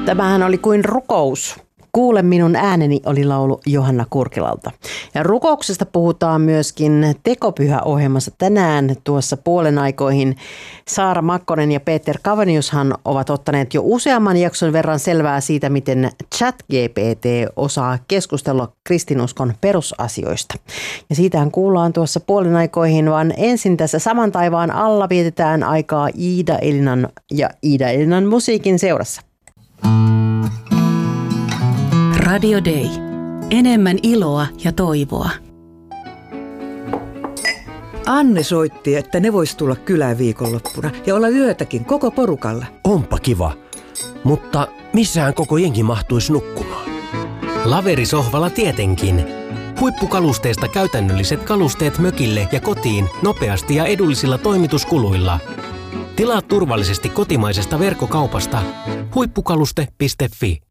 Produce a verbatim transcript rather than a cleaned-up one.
Tämähän oli kuin rukous. Kuule minun ääneni oli laulu Johanna Kurkilalta. Ja rukouksesta puhutaan myöskin Tekopyhä-ohjelmassa tänään tuossa puolen aikoihin. Saara Makkonen ja Peter Kaveniushan ovat ottaneet jo useamman jakson verran selvää siitä, miten ChatGPT osaa keskustella kristinuskon perusasioista. Ja siitähän kuullaan tuossa puolen aikoihin, vaan ensin tässä Saman taivaan alla vietetään aikaa Iida Elinan ja Iida Elinan musiikin seurassa. Radio Day. Enemmän iloa ja toivoa. Anne soitti, että ne vois tulla kylään viikonloppuna ja olla yötäkin koko porukalla. Onpa kiva, mutta missähän koko jengi mahtuisi nukkumaan? Laverisohvalla tietenkin. Huippukalusteista käytännölliset kalusteet mökille ja kotiin nopeasti ja edullisilla toimituskuluilla. Tilaa turvallisesti kotimaisesta verkkokaupasta huippukaluste piste fi.